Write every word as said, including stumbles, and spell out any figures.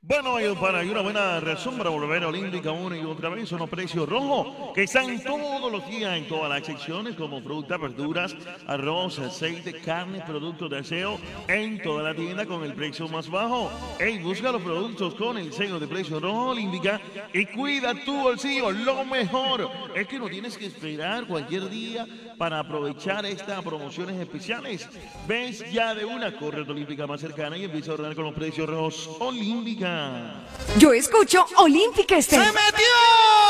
Bueno, y para y una buena razón para volver a Olímpica una y otra vez son los precios rojos que están todos los días en todas las secciones como frutas, verduras, arroz, aceite, carne, productos de aseo en toda la tienda con el precio más bajo. Ey, busca los productos con el sello de precio rojo Olímpica y cuida tu bolsillo. Lo mejor es que no tienes que esperar cualquier día para aprovechar estas promociones especiales. Ves ya de una corre a tu Olímpica más cercana y empieza a ordenar con los precios rojos Olímpica. Yo escucho Olímpica ¡Se Estéreo. metió!